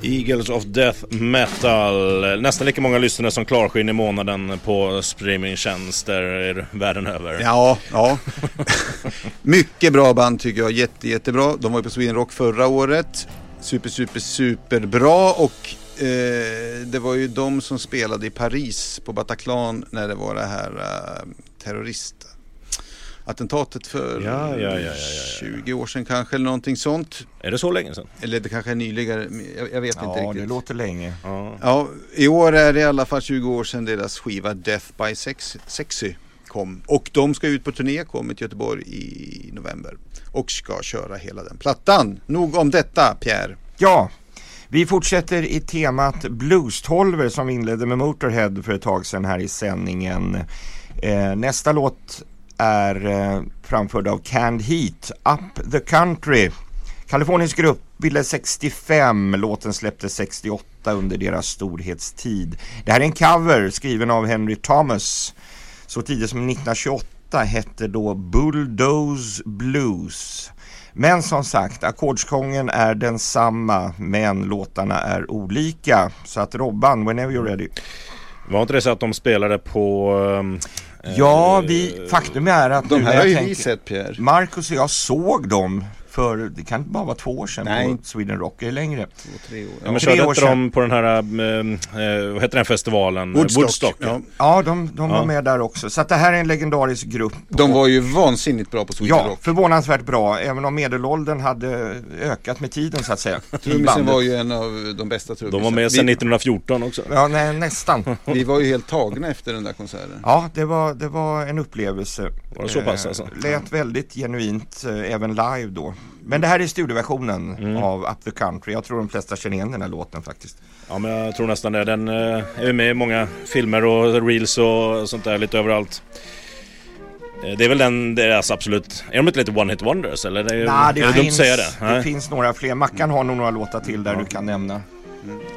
Eagles of Death Metal. Nästan lika många lyssnare som klarskinn i månaden på streamingtjänster världen över. Ja. Mycket bra band tycker jag, jättebra. De var ju på Sweden Rock förra året. Superbra. Och det var ju de som spelade i Paris på Bataclan när det var det här terroristattentatet för 20 år sedan kanske, eller någonting sånt. Är det så länge sedan? Eller det kanske är nyligare, jag vet inte riktigt. Ja, det låter länge. Ja, i år är det i alla fall 20 år sedan deras skiva Death by Sexy kom. Och de ska ut på turné, kommer till Göteborg i november. Och ska köra hela den plattan. Nog om detta, Pierre. Ja, vi fortsätter i temat Blues-tolver som vi inledde med Motorhead för ett tag sedan här i sändningen. Nästa låt är framförd av Canned Heat, Up the Country. Kalifornisk grupp, bildades 65, låten släpptes 68 under deras storhetstid. Det här är en cover skriven av Henry Thomas. Så tidigt som 1928 hette då Bulldoze Blues. Men som sagt, ackordskången är densamma, men låtarna är olika. Så att Robban, whenever you're ready. Var inte det så att de spelade på... Ja, faktum är att de här har ju vi sett, Pierre. Marcus och jag såg dem för, det kan inte bara vara 2 år sedan. Nej. På Sweden Rock, eller längre. 2-3 år. Ja, men körde inte de på den här, vad heter den festivalen? Woodstock. Ja, de var med där också. Så att det här är en legendarisk grupp. De var ju vansinnigt bra på Sweden Rock. Ja, förvånansvärt bra. Även om medelåldern hade ökat med tiden, så att säga. Trummisen var ju en av de bästa trummisarna. De var med sedan 1914 också. Ja, nej, nästan. Vi var ju helt tagna efter den där konserten. Ja, det var en upplevelse. Var det så pass alltså? Lät väldigt genuint, även live då. Men det här är studioversionen av Up the Country. Jag tror de flesta känner igen den här låten faktiskt. Ja, men jag tror nästan det. Den är med i många filmer och reels och sånt där lite överallt. Det är väl den, det är alltså absolut... Är de inte lite one hit wonders? Eller? Det är dumt att säga det. Det finns några fler. Mackan har nog några låtar till där du kan nämna.